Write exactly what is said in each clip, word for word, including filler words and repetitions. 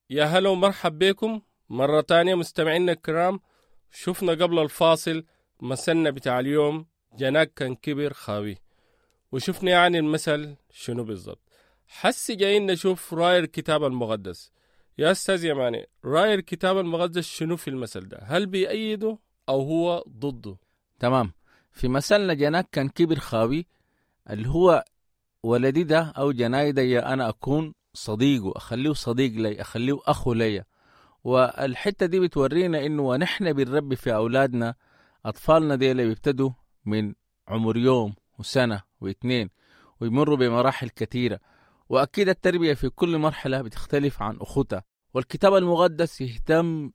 يا هلا ومرحب بكم مرة تانية مستمعينا الكرام. شفنا قبل الفاصل مثلنا بتاع اليوم جناك كان كبر خاوي، وشفنا يعني المثل شنو بالضبط. حسي جايين نشوف رأي الكتاب المقدس. يا أستاذ يماني، رأي الكتاب المقدس شنو في المثل ده؟ هل بيأيده أو هو ضده؟ تمام. في مثلنا جناك كان كبر خاوي، اللي هو ولدي ده أو جناي ده يا أنا أكون صديقه، أخليه صديق لي، أخليه أخو لي. والحتة دي بتورينا إنه ونحن بنربي في أولادنا، أطفالنا دي اللي بيبتدوا من عمر يوم وسنة واثنين ويمروا بمراحل كثيرة، وأكيد التربية في كل مرحلة بتختلف عن أخوتها. والكتاب المقدس يهتم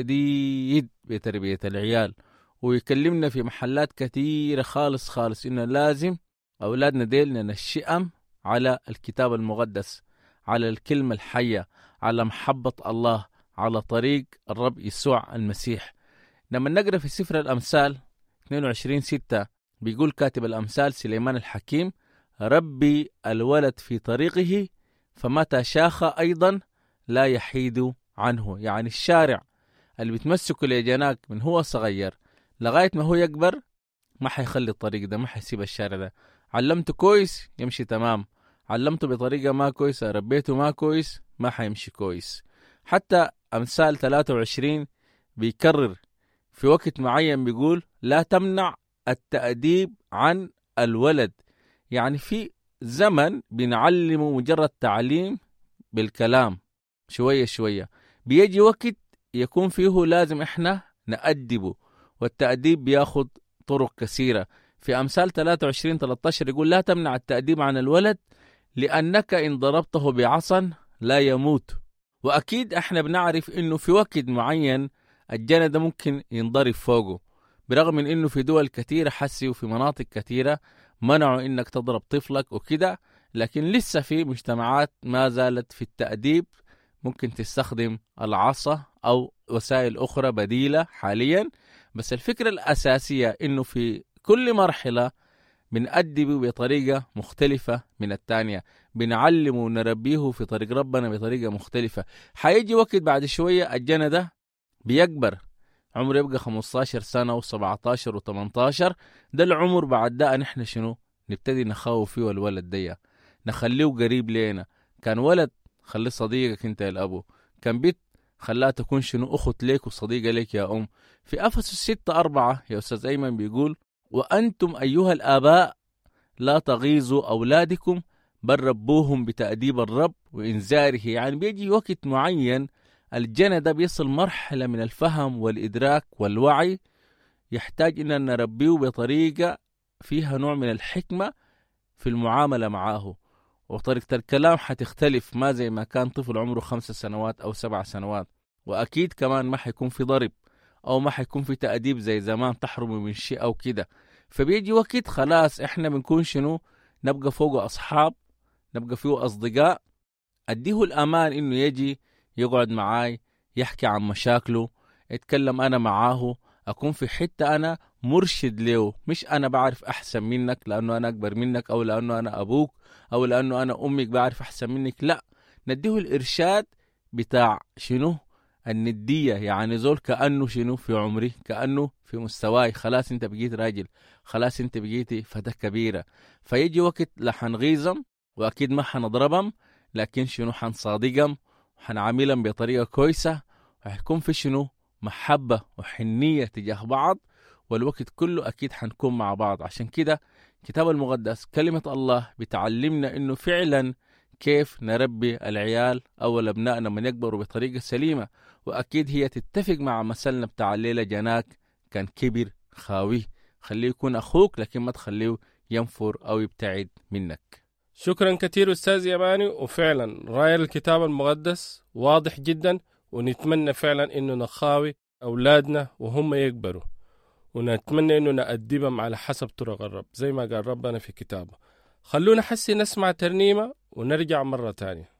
شديد بتربية العيال، ويكلمنا في محلات كثيرة خالص خالص إنه لازم أولادنا ديل ننشئهم على الكتاب المقدس، على الكلمة الحية، على محبة الله، على طريق الرب يسوع المسيح. لما نقرأ في سفر الأمثال اثنين وعشرين ستة بيقول كاتب الأمثال سليمان الحكيم: ربي الولد في طريقه فمتى شاخ أيضا لا يحيد عنه. يعني الشارع اللي بتمسكه لجناك من هو صغير لغاية ما هو يكبر ما حيخلي الطريق ده، ما حيسيب الشارع ده. علمته كويس يمشي تمام، علمته بطريقة ما كويسة، ربيته ما كويس، ما حيمشي كويس. حتى أمثال ثلاثة وعشرين بيكرر في وقت معين بيقول: لا تمنع التأديب عن الولد. يعني في زمن بنعلمه مجرد تعليم بالكلام شوية شوية، بيجي وقت يكون فيه لازم احنا نأدبه، والتأديب بياخد طرق كثيرة. في أمثال ثلاثة وعشرين ثلاثة عشر يقول: لا تمنع التأديب عن الولد لأنك إن ضربته بعصا لا يموت. وأكيد احنا بنعرف إنه في وقت معين الجنة ده ممكن ينضرب فوقه، برغم من إنه في دول كثيرة حسي وفي مناطق كثيرة منعوا إنك تضرب طفلك وكده، لكن لسه في مجتمعات ما زالت في التأديب ممكن تستخدم العصا أو وسائل أخرى بديلة حاليا. بس الفكرة الأساسية إنه في كل مرحلة بنأدبه بطريقة مختلفة من التانية، بنعلمه ونربيه في طريق ربنا بطريقة مختلفة. حيجي وقت بعد شوية الجنة ده بيكبر، عمره يبقى خمسة عشر سنة وسبعة عشر وثمانية عشر. ده العمر بعد ده نحن شنو نبتدي نخاوف فيه الولد دي، نخليه قريب لينا. كان ولد خليه صديقك انت يا الأبو، كان بيت خلاها تكون شنو أخت ليك وصديقة ليك يا أم. في أفسس ستة أربعة يا أستاذ أيمن بيقول: وأنتم أيها الآباء لا تغيظوا أولادكم بل ربوهم بتأديب الرب وإنذاره. يعني بيجي وقت معين الجنة ده بيصل مرحلة من الفهم والإدراك والوعي، يحتاج إننا نربيه بطريقة فيها نوع من الحكمة في المعاملة معه، وطريقة الكلام حتختلف، ما زي ما كان طفل عمره خمس سنوات أو سبع سنوات. وأكيد كمان ما حيكون في ضرب أو ما حيكون في تأديب زي زمان تحرم من شيء أو كده. فبيجي وقت خلاص إحنا بنكون شنو نبقى فوقه أصحاب، نبقى فيه أصدقاء، أديه الأمان إنه يجي يقعد معاي يحكي عن مشاكله، يتكلم أنا معاه، أكون في حتة أنا مرشد له، مش أنا بعرف أحسن منك لأنه أنا أكبر منك أو لأنه أنا أبوك أو لأنه أنا أمك بعرف أحسن منك. لا، نديه الإرشاد بتاع شنو الندية. يعني زول كأنه شنو في عمري، كأنه في مستواي، خلاص انت بقيت راجل، خلاص انت بقيتي فتاة كبيرة. فيجي وقت لا حنغيظم وأكيد ما حنضربهم، لكن شنو حنصادقهم وحنعاملهم بطريقة كويسة، وحيكون في شنو محبة وحنية تجاه بعض، والوقت كله أكيد حنكون مع بعض. عشان كده كتاب المقدس كلمة الله بتعلمنا إنه فعلا كيف نربي العيال أو أبنائنا من يكبروا بطريقة سليمة. وأكيد هي تتفق مع مثلنا بتاع الليلة جناك كان كبر خاوي. خليه يكون أخوك لكن ما تخليه ينفر أو يبتعد منك. شكرا كتير أستاذ يماني. وفعلا رأي الكتاب المقدس واضح جدا، ونتمنى فعلا إنه نخاوي أولادنا وهم يكبروا، ونتمنى إنه نأدبهم على حسب طرق الرب زي ما قال ربنا في كتابه. خلونا حسي نسمع ترنيمة ونرجع مرة تانية.